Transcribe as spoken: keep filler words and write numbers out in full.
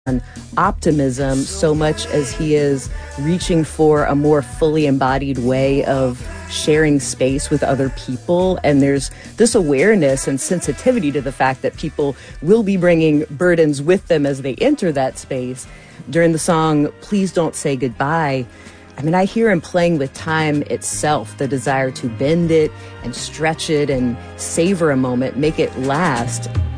on optimism so much as he is reaching for a more fully embodied way of sharing space with other people. And there's this awareness and sensitivity to the fact that people will be bringing burdens with them as they enter that space. During the song, Please Don't Say Goodbye, I mean, I hear him playing with time itself, the desire to bend it and stretch it and savor a moment, make it last.